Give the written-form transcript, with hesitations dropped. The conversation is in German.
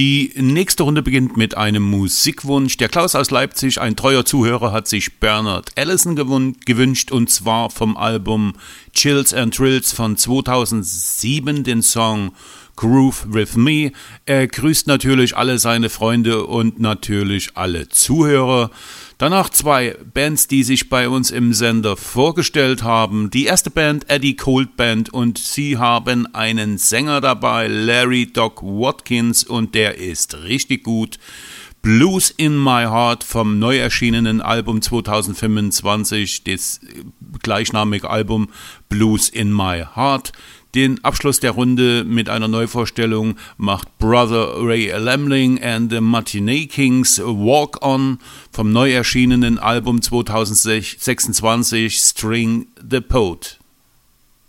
Die nächste Runde beginnt mit einem Musikwunsch. Der Klaus aus Leipzig, ein treuer Zuhörer, hat sich Bernard Allison gewünscht, und zwar vom Album Chills and Thrills von 2007 den Song Groove With Me. Er grüßt natürlich alle seine Freunde und natürlich alle Zuhörer. Danach zwei Bands, die sich bei uns im Sender vorgestellt haben. Die erste Band, Eddie Cold Band, und sie haben einen Sänger dabei, Larry Doc Watkins, und der ist richtig gut. Blues in My Heart vom neu erschienenen Album 2025, das gleichnamige Album Blues in My Heart. Den Abschluss der Runde mit einer Neuvorstellung macht Brother Ray Lamling and the Matinee Kings Walk On vom neu erschienenen Album 2026 String the Poet.